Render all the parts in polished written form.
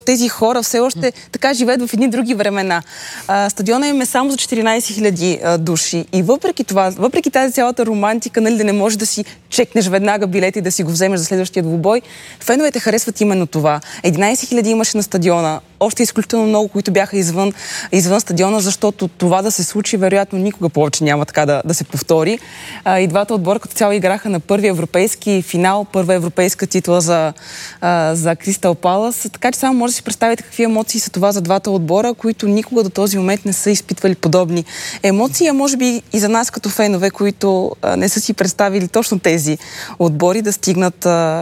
тези хора все още така живеят в едни други времена. Стадиона им е само за 14 000 души. И въпреки това, въпреки тази цялата романтика, нали, да не можеш да си чекнеш веднага билети и да си го вземеш за следващия двубой, феновете харесват именно това. 11 000 имаше на стадиона. Още изключително много, които бяха извън стадиона, защото това да се случи, вероятно, никога повече няма така да се повтори. И двата отбора като цяло играха на първи европейски финал, първа европейска титла за Кристал Палас. Така че само може да си представите какви емоции са това за двата отбора, които никога до този момент не са изпитвали подобни емоции, а може би и за нас като фенове, които не са си представили точно тези отбори да стигнат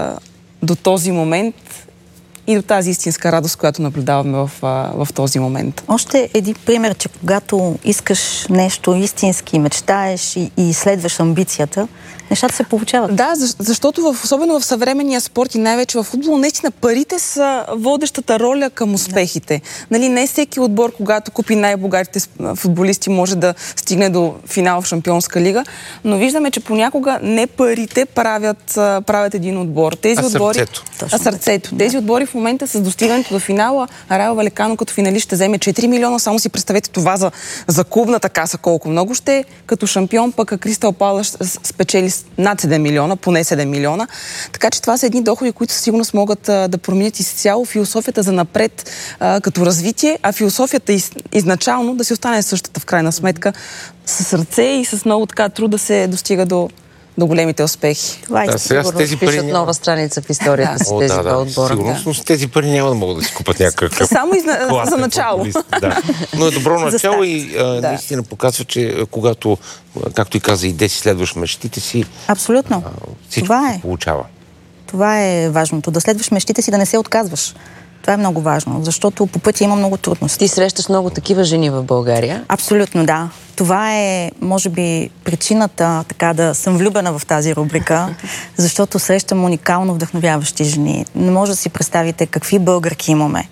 до този момент и до тази истинска радост, която наблюдаваме в този момент. Още един пример, че когато искаш нещо истински, мечтаеш и следваш амбицията, нещата се получават. Да, защото особено в съвременния спорт и най-вече в футбол, наистина парите са водещата роля към успехите. Нали, не всеки отбор, когато купи най-богатите футболисти, може да стигне до финал в Шампионска лига, но виждаме, че понякога не парите правят един отбор. Тези отбори, сърцето. Тези отбори в момента с достигането до финала, Райо Валекано като финалист ще вземе 4 милиона, само си представете това за клубната каса колко много ще, като шампион пък Кристал Палас спечели над 7 милиона, поне 7 милиона. Така че това са едни доходи, които със сигурност могат да променят изцяло философията за напред като развитие, а философията изначално да си остане същата в крайна сметка, с сърце и с много така труд да се достига до големите успехи. Сега с тези пари пишат нова страница в историята си тези два отбора. Сигурно, но с тези пари няма да могат да си купат някакъв само за начало. Да. Но е добро начало и наистина показва, че когато, както и каза, и да си следваш мечтите си, абсолютно. Всичко се получава. Това е важното. Да следваш мечтите си, да не се отказваш. Това е много важно, защото по пътя има много трудности. Ти срещаш много такива жени в България? Абсолютно, да. Това е, може би, причината така да съм влюбена в тази рубрика, защото срещам уникално вдъхновяващи жени. Не може да си представите какви българки имаме.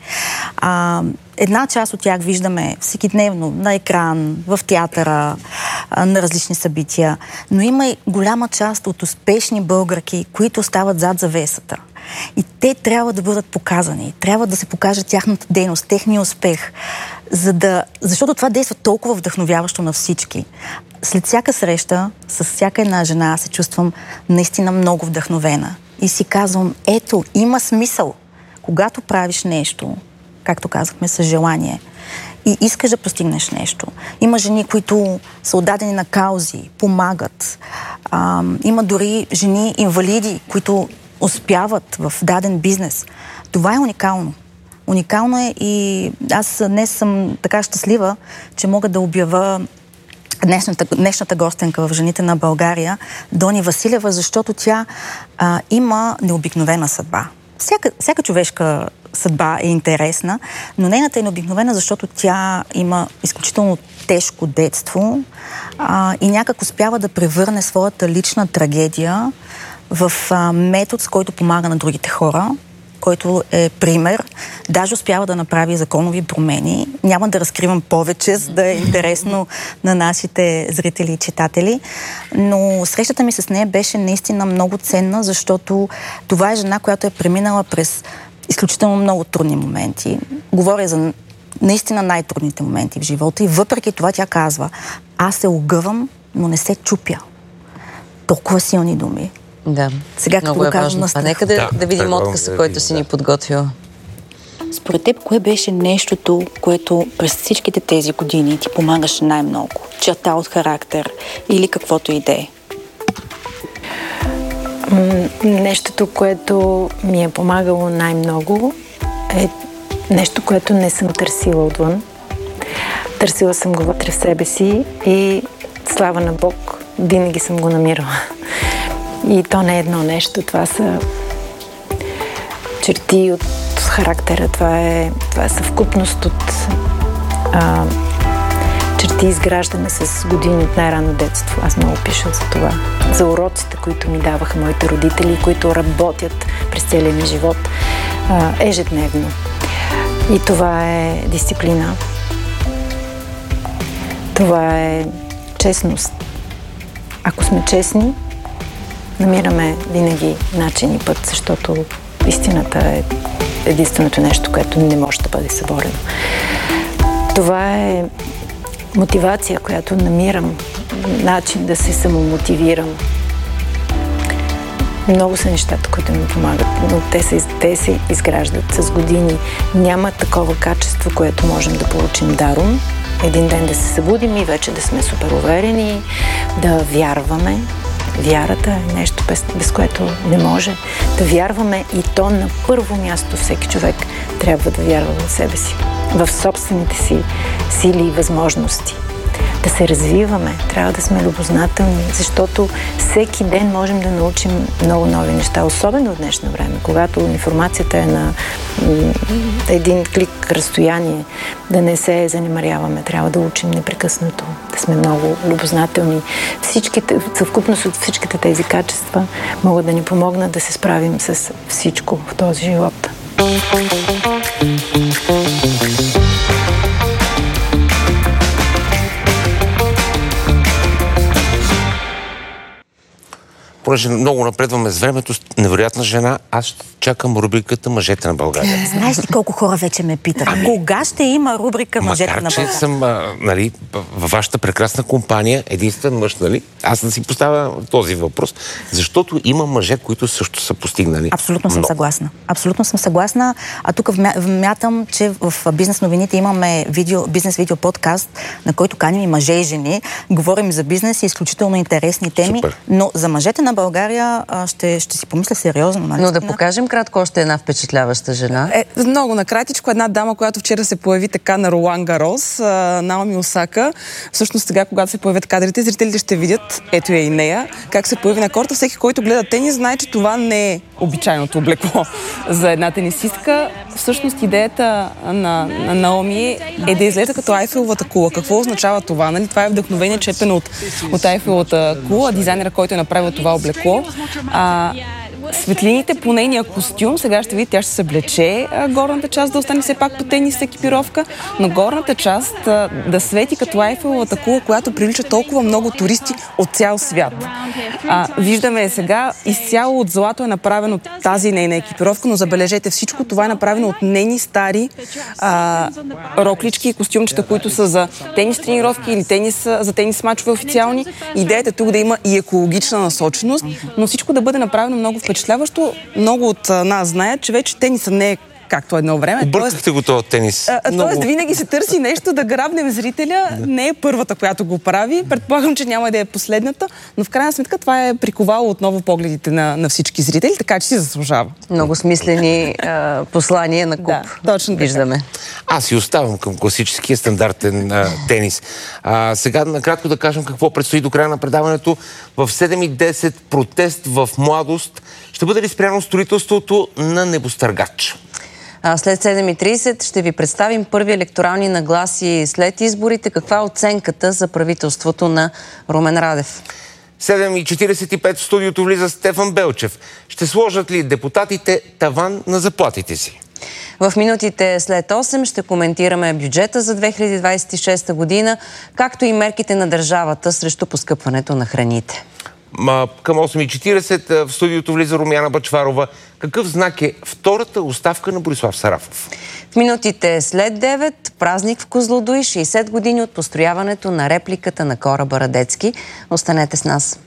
Една част от тях виждаме всекидневно на екран, в театъра, на различни събития, но има и голяма част от успешни българки, които остават зад завесата. И те трябва да бъдат показани. Трябва да се покаже тяхната дейност, техния успех. Защото това действа толкова вдъхновяващо на всички. След всяка среща, с всяка една жена се чувствам наистина много вдъхновена. И си казвам, ето, има смисъл. Когато правиш нещо, както казахме, с желание, и искаш да постигнеш нещо. Има жени, които са отдадени на каузи, помагат. Има дори жени инвалиди, които успяват в даден бизнес. Това е уникално. Уникално е и аз днес съм така щастлива, че мога да обява днешната гостенка в Жените на България, Дони Василева, защото тя има необикновена съдба. Всяка човешка съдба е интересна, но нейната е необикновена, защото тя има изключително тежко детство и някак успява да превърне своята лична трагедия в метод, с който помага на другите хора, който е пример. Даже успява да направи законови промени. Няма да разкривам повече, за да е интересно на нашите зрители и читатели. Но срещата ми с нея беше наистина много ценна, защото това е жена, която е преминала през изключително много трудни моменти. Говоря за наистина най-трудните моменти в живота и въпреки това тя казва, аз се огъвам, но не се чупя. Толкова силни думи. Да, сега много е важно. Нека да видим откъса, който си ни подготвил. Според теб, кое беше нещото, което през всичките тези години ти помагаше най-много? Черта от характер или каквото и да е? Нещото, което ми е помагало най-много е нещо, което не съм търсила отвън. Търсила съм го вътре в себе си и слава на Бог, винаги съм го намирала. И то не е едно нещо, това са черти от характера, това е съвкупност от черти изграждане с години от най-рано детство. Аз много пиша за това. За уроците, които ми даваха моите родители, които работят през целия ми живот ежедневно. И това е дисциплина. Това е честност. Ако сме честни, намираме винаги начин и път, защото истината е единственото нещо, което не може да бъде съборено. Това е мотивация, която намирам, начин да се самомотивирам. Много са нещата, които ми помагат, но те се изграждат с години. Няма такова качество, което можем да получим даром. Един ден да се събудим и вече да сме супер уверени, да вярваме. Вярата е нещо, без което не може. Да вярваме и то на първо място всеки човек трябва да вярва в себе си, в собствените си сили и възможности. Да се развиваме, трябва да сме любознателни, защото всеки ден можем да научим много нови неща, особено в днешно време, когато информацията е на един клик разстояние, да не се занемаряваме, трябва да учим непрекъснато, да сме много любознателни. Съвкупност от всичките тези качества могат да ни помогнат да се справим с всичко в този живот. Понеже много напредваме с времето, невероятна жена, аз ще чакам рубриката «Мъжете на България». Знаеш ли колко хора вече ме питат? Кога ще има рубрика «Мъжете на България»? Макар, че съм във вашата прекрасна компания, единствен мъж, нали? Аз да си поставя този въпрос, защото има мъже, които също са постигнали. Абсолютно съм съгласна. Абсолютно съм съгласна. А тук вмятам, че в бизнес новините имаме бизнес видео подкаст, на който каним и мъже и жени. Говорим за бизнес и изключително интересни теми. Супер. Но за мъжете на България ще си помисля сериозно. Но да покажем кратко още една впечатляваща жена. Много накратичко. Една дама, която вчера се появи така на Ролан Гарос, Наоми Осака. Всъщност сега, когато се появят кадрите, зрителите ще видят, ето я и нея, как се появи на корта. Всеки, който гледа тенис, знае, че това не е обичайното облекло за една тенисистка. Всъщност идеята на Наоми е да изглежда като Айфеловата кула. Какво означава това? Нали? Това е вдъхновение, черпено от Айфеловата кула, дизайнера, който е направил това облекло. Светлините по нейния костюм, сега ще видите, тя ще се облече горната част да остане все пак по тенис екипировка, но горната част да свети като Айфеловата кула, която привлича толкова много туристи от цял свят. Виждаме сега, изцяло от злато е направено тази нейна екипировка, но забележете, всичко това е направено от нейни стари роклички и костюмчета, които са за тенис тренировки или за тенис мачове официални. Идеята е тук да има и екологична насоченост, но всичко да бъде направено много впечатляващо. Много от нас знаят, че вече тенисът не е както едно време. Объркахте го този тенис. Тоест винаги се търси нещо да грабнем зрителя. Не е първата, която го прави. Предполагам, че няма да е последната, но в крайна сметка това е приковало отново погледите на всички зрители, така че си заслужава. Много смислени послания на куп. Да, точно така. Виждаме. Аз си оставам към класическия стандартен тенис. Сега накратко да кажем какво предстои до края на предаването. В 7:10 протест в Младост. Ще бъде ли спряно строителството на небостъргач? След 7:30 ще ви представим първи електорални нагласи след изборите. Каква е оценката за правителството на Румен Радев? 7:45 в студиото влиза Стефан Белчев. Ще сложат ли депутатите таван на заплатите си? В минутите след 8 ще коментираме бюджета за 2026 година, както и мерките на държавата срещу поскъпването на храните. Към 8:40 в студиото влиза Румяна Бъчварова. Какъв знак е втората оставка на Борислав Сарафов? В минутите след 9 празник в Козлодуй, 60 години от построяването на репликата на кораба Радецки. Останете с нас.